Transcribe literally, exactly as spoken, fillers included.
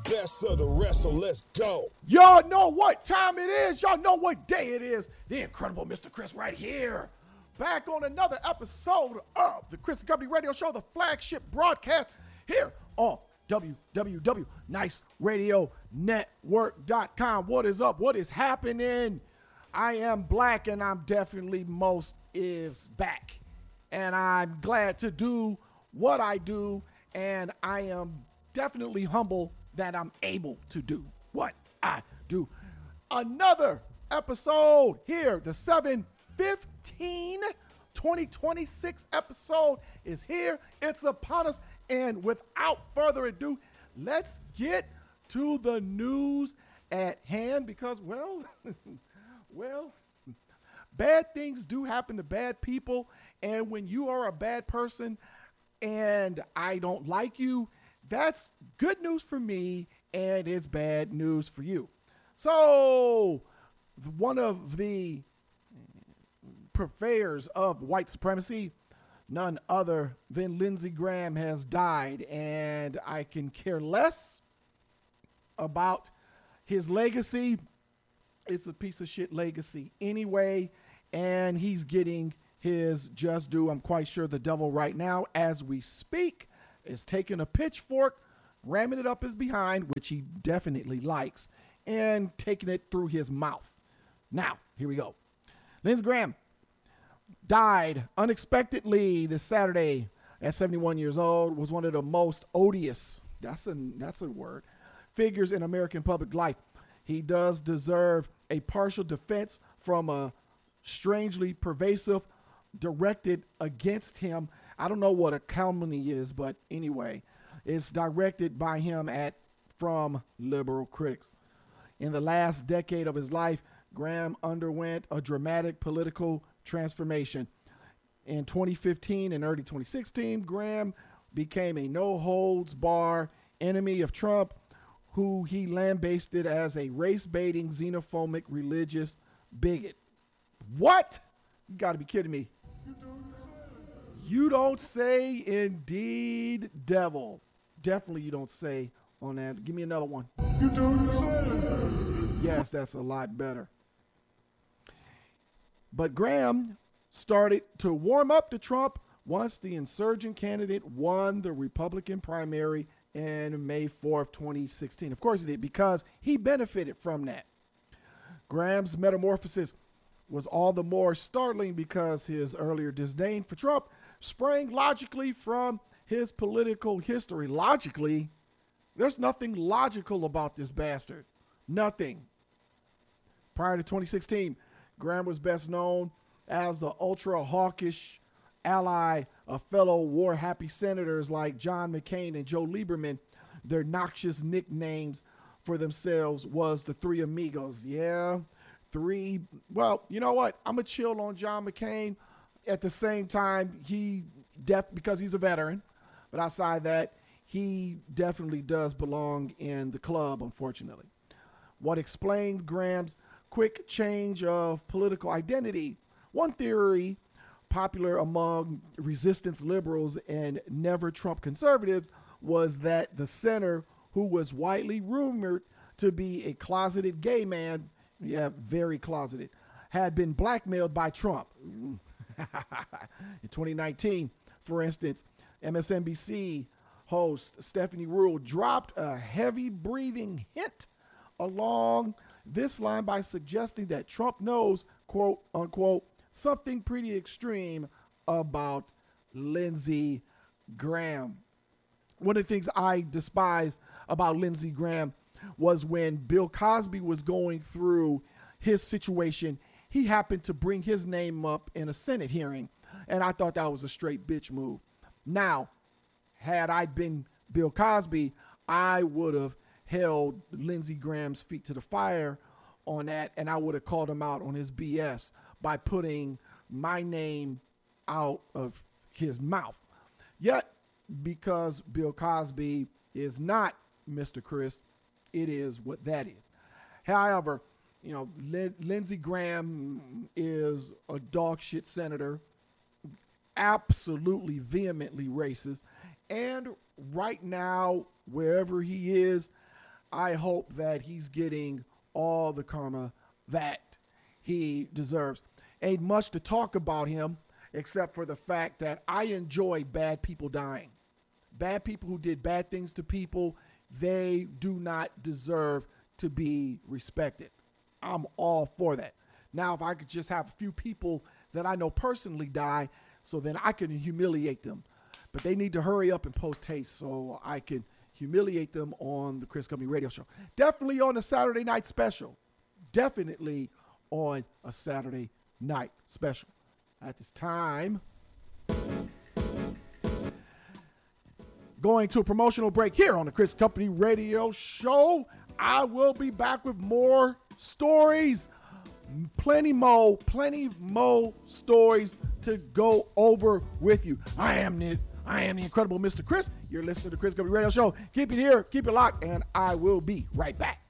best of the rest, so let's go. Y'all know what time it is. Y'all know what day it is. The incredible Mister Chris right here. Back on another episode of the Chris and Company Radio Show, the flagship broadcast here on w w w dot nice radio network dot com. What is up? What is happening? I am black and I'm definitely most is back. And I'm glad to do what I do. And I am definitely humble that I'm able to do what I do. Another episode here, the seven fifteen twenty twenty-six episode is here. It's upon us. And without further ado, let's get to the news at hand because, well, well, bad things do happen to bad people. And when you are a bad person and I don't like you, that's good news for me and it's bad news for you. So one of the purveyors of white supremacy, none other than Lindsey Graham, has died, and I can care less about his legacy. It's a piece of shit legacy anyway, and he's getting his just due. I'm quite sure the devil right now, as we speak, is taking a pitchfork, ramming it up his behind, which he definitely likes, and taking it through his mouth. Now, here we go. Lindsey Graham died unexpectedly this Saturday at seventy-one years old, was one of the most odious, that's a, that's a word, figures in American public life. He does deserve a partial defense from a strangely pervasive directed against him. I don't know what a calumny is, but anyway, it's directed by him at from liberal critics. In the last decade of his life, Graham underwent a dramatic political transformation. In twenty fifteen and early twenty sixteen, Graham became a no-holds-barred enemy of Trump, who he lambasted as a race-baiting, xenophobic, religious bigot. What? You got to be kidding me. You don't say, indeed, devil. Definitely you don't say on that. Give me another one. You don't say. Yes, that's a lot better. But Graham started to warm up to Trump once the insurgent candidate won the Republican primary in May fourth, twenty sixteen. Of course he did, because he benefited from that. Graham's metamorphosis was all the more startling because his earlier disdain for Trump sprang logically from his political history. Logically, there's nothing logical about this bastard. Nothing. Prior to twenty sixteen, Graham was best known as the ultra-hawkish ally of fellow war-happy senators like John McCain and Joe Lieberman. Their noxious nicknames for themselves was the Three Amigos. Yeah, three. Well, you know what? I'm going to chill on John McCain. At the same time, he def because he's a veteran. But outside that, he definitely does belong in the club, unfortunately. What explained Graham's quick change of political identity? One theory popular among resistance liberals and never Trump conservatives was that the senator, who was widely rumored to be a closeted gay man, yeah, very closeted, had been blackmailed by Trump. In twenty nineteen, for instance, M S N B C host Stephanie Ruhle dropped a heavy breathing hint along this line by suggesting that Trump knows, quote unquote, something pretty extreme about Lindsey Graham. One of the things I despise about Lindsey Graham was when Bill Cosby was going through his situation, he happened to bring his name up in a Senate hearing. And I thought that was a straight bitch move. Now, had I been Bill Cosby, I would have held Lindsey Graham's feet to the fire on that, and I would have called him out on his B S by putting my name out of his mouth. Yet, because Bill Cosby is not Mister Chris, it is what that is. However, you know, Lin- Lindsey Graham is a dog shit senator, absolutely vehemently racist, and right now, wherever he is, I hope that he's getting all the karma that he deserves. Ain't much to talk about him except for the fact that I enjoy bad people dying. Bad people who did bad things to people, they do not deserve to be respected. I'm all for that. Now, if I could just have a few people that I know personally die, so then I can humiliate them. But they need to hurry up and post haste so I can humiliate them on the Chris Company Radio Show. Definitely on a Saturday night special. Definitely on a Saturday night special. At this time, going to a promotional break here on the Chris Company Radio Show. I will be back with more stories. Plenty more, plenty more stories to go over with you. I am the, I am the incredible Mister Chris. You're listening to the Chris Company Radio Show. Keep it here, keep it locked, and I will be right back.